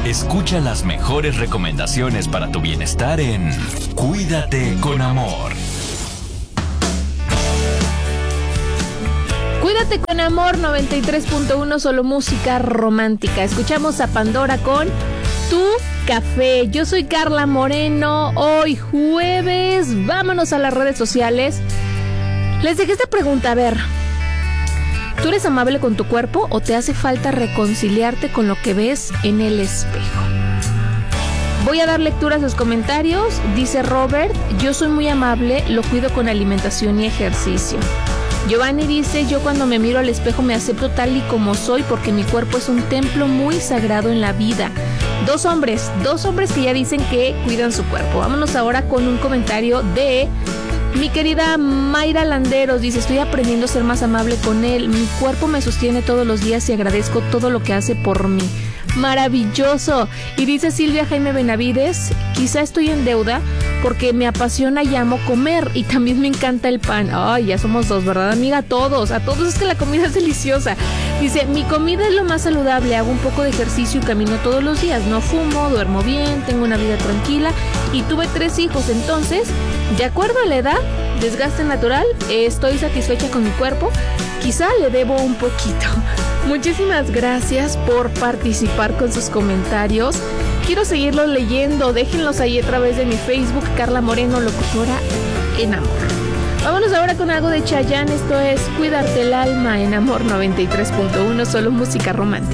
Escucha las mejores recomendaciones para tu bienestar en Cuídate con Amor. Cuídate con Amor 93.1, solo música romántica. Escuchamos a Pandora con Tu Café. Yo soy Carla Moreno. Hoy jueves, vámonos a las redes sociales. Les dejé esta pregunta, a ver. ¿Tú eres amable con tu cuerpo o te hace falta reconciliarte con lo que ves en el espejo? Voy a dar lectura a sus comentarios. Dice Robert, yo soy muy amable, lo cuido con alimentación y ejercicio. Giovanni dice, yo cuando me miro al espejo me acepto tal y como soy porque mi cuerpo es un templo muy sagrado en la vida. Dos hombres que ya dicen que cuidan su cuerpo. Vámonos ahora con un comentario de mi querida Mayra Landeros. Dice, estoy aprendiendo a ser más amable con él. Mi cuerpo me sostiene todos los días y agradezco todo lo que hace por mí. Maravilloso. Y dice Silvia Jaime Benavides, quizá estoy en deuda porque me apasiona y amo comer y también me encanta el pan. Ay, ya somos dos, ¿verdad, amiga? A todos es que la comida es deliciosa. Dice, mi comida es lo más saludable, hago un poco de ejercicio y camino todos los días, no fumo, duermo bien, tengo una vida tranquila y tuve 3 hijos, entonces, de acuerdo a la edad, desgaste natural, estoy satisfecha con mi cuerpo, quizá le debo un poquito. Muchísimas gracias por participar con sus comentarios. Quiero seguirlos leyendo. Déjenlos ahí a través de mi Facebook, Carla Moreno, locutora en Amor. Vámonos ahora con algo de Chayanne. Esto es Cuidarte el alma en Amor 93.1, solo música romántica.